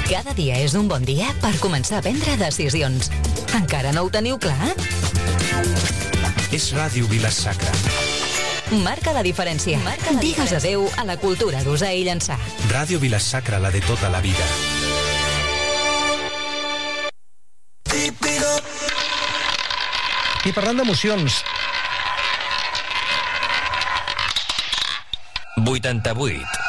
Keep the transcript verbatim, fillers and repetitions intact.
Cada dia és un bon dia per començar a prendre decisions. Encara no ho teniu clar? És Ràdio Vila-sacra. Marca la diferència. Marca la Digues adeu a la cultura d'usar i llançar. Ràdio Vila-sacra, la de tota la vida. I parlant d'emocions... vuitanta-vuit